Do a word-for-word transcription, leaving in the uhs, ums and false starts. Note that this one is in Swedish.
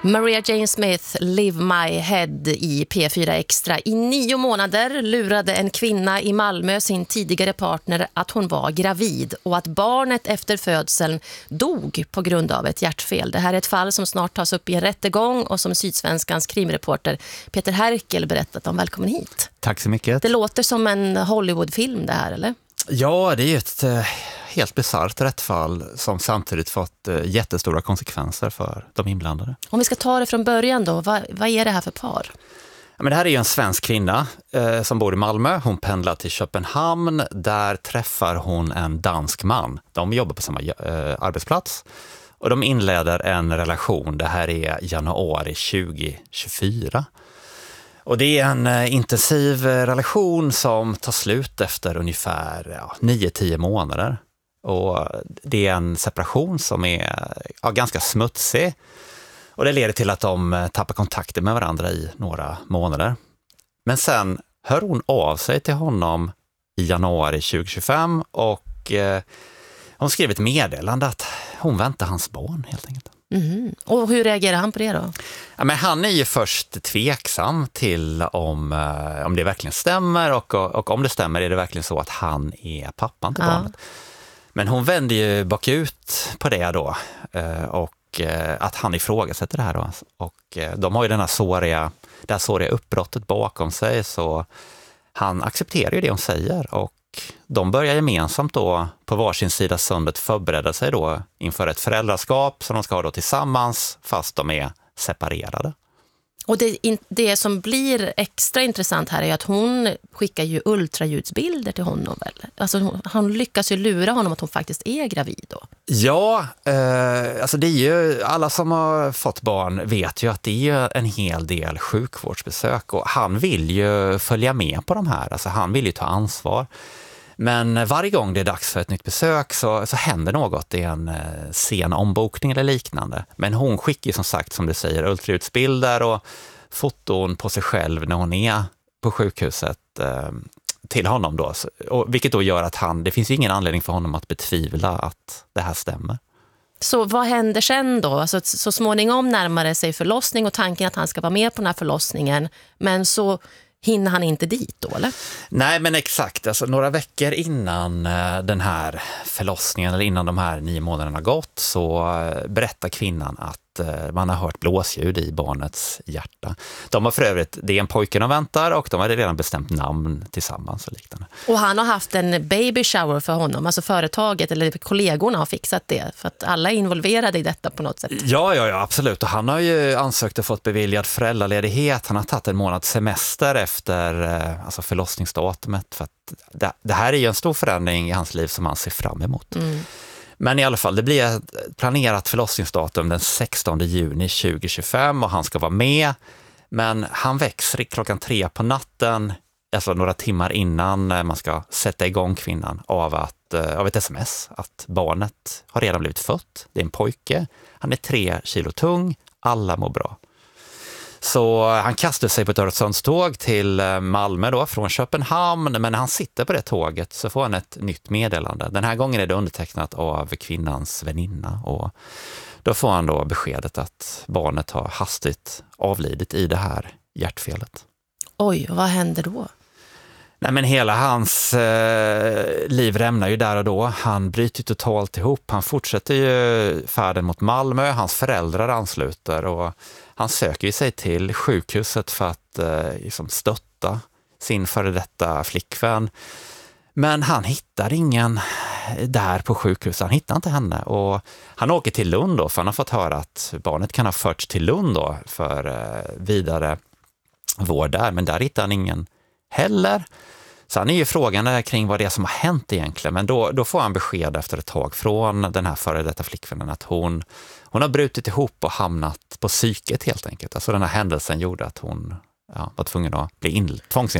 Maria Jane Smith, Live My Head i P fyra Extra. I nio månader lurade en kvinna i Malmö sin tidigare partner att hon var gravid och att barnet efter födseln dog på grund av ett hjärtfel. Det här är ett fall som snart tas upp i en rättegång och som Sydsvenskans krimreporter Peter Herkel berättat om. Välkommen hit. Tack så mycket. Det låter som en Hollywoodfilm det här, eller? Ja, det är ett eh, helt bisarrt rättsfall som samtidigt fått eh, jättestora konsekvenser för de inblandade. Om vi ska ta det från början då, vad, vad är det här för par? Ja, men det här är ju en svensk kvinna eh, som bor i Malmö. Hon pendlar till Köpenhamn. Där träffar hon en dansk man. De jobbar på samma eh, arbetsplats. Och de inleder en relation. Det här är januari tjugo tjugofyra. Och det är en eh, intensiv relation som tar slut efter ungefär ja, nio till tio månader. Och det är en separation som är ja, ganska smutsig. Och det leder till att de tappar kontakten med varandra i några månader. Men sen hör hon av sig till honom i januari tjugo tjugofem och eh, hon skriver ett meddelande att hon väntar hans barn helt enkelt. Mm. Och hur reagerar han på det då? Ja, men han är ju först tveksam till om, eh, om det verkligen stämmer och, och om det stämmer är det verkligen så att han är pappan till Ja. barnet. Men hon vänder ju bakut på det då eh, och eh, att han ifrågasätter det här då. Och eh, de har ju den här såriga, det här såriga uppbrottet bakom sig så han accepterar ju det hon säger och de börjar gemensamt då på varsin sida sundet förbereda sig då inför ett föräldraskap som de ska ha då tillsammans fast de är separerade. Och det, det som blir extra intressant här är att hon skickar ju ultraljudsbilder till honom väl? Alltså han lyckas ju lura honom att hon faktiskt är gravid då. Ja, eh, alltså det är ju, alla som har fått barn vet ju att det är en hel del sjukvårdsbesök och han vill ju följa med på de här, alltså han vill ju ta ansvar. Men varje gång det är dags för ett nytt besök så, så händer något. Det är en eh, sen ombokning eller liknande. Men hon skickar som sagt, som du säger, ultraljudsbilder och foton på sig själv när hon är på sjukhuset eh, till honom då. Och, vilket då gör att han, det finns ju ingen anledning för honom att betvivla att det här stämmer. Så vad händer sen då? Alltså, så småningom närmar sig förlossning och tanken att han ska vara med på den här förlossningen. Men så hinner han inte dit då, eller? Nej, men exakt. Alltså, några veckor innan eh, den här förlossningen eller innan de här nio månaderna gått så eh, berättar kvinnan att eh, man har hört blåsljud i barnets hjärta. De har för övrigt, det är en pojke de väntar och de har redan bestämt namn tillsammans och liknande. Och han har haft en baby shower för honom, alltså företaget eller kollegorna har fixat det för att alla är involverade i detta på något sätt. Ja, ja, ja, absolut. Och han har ju ansökt och fått beviljad föräldraledighet. Han har tagit en månads semester efter eh, alltså förlossningsdatumet för att det, det här är ju en stor förändring i hans liv som han ser fram emot. Mm. Men i alla fall, det blir ett planerat förlossningsdatum den sextonde juni tjugo tjugofem och han ska vara med. Men han väcks klockan tre på natten, alltså några timmar innan man ska sätta igång kvinnan av, att, av ett sms att barnet har redan blivit fött. Det är en pojke, han är tre kilo tung, alla mår bra. Så han kastar sig på ett Öresundståg till Malmö då, från Köpenhamn. Men när han sitter på det tåget så får han ett nytt meddelande. Den här gången är det undertecknat av kvinnans väninna. Och då får han då beskedet att barnet har hastigt avlidit i det här hjärtfelet. Oj, vad händer då? Nej, men hela hans eh, liv rämnar ju där och då. Han bryter totalt ihop. Han fortsätter ju färden mot Malmö. Hans föräldrar ansluter och han söker ju sig till sjukhuset för att eh, liksom stötta sin före detta flickvän. Men han hittar ingen där på sjukhuset. Han hittar inte henne. Och han åker till Lund då, för han har fått höra att barnet kan ha förts till Lund då för eh, vidare vård där. Men där hittar han ingen heller. Så han är ju frågan kring vad det är som har hänt egentligen. Men då, då får han besked efter ett tag från den här före detta flickvännen att hon, hon har brutit ihop och hamnat på psyket helt enkelt. Alltså den här händelsen gjorde att hon ja, var tvungen att bli in, tvångsin